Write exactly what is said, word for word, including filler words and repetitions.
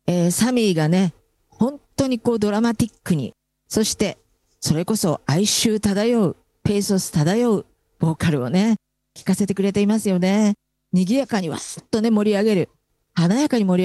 えーサミーがね、本当にこうドラマティックに、そしてそれこそ哀愁漂う、ペーソス漂うボーカルをね、聞かせてくれていますよね。賑やかにわっとね、盛り上げる。華やかに盛り上げる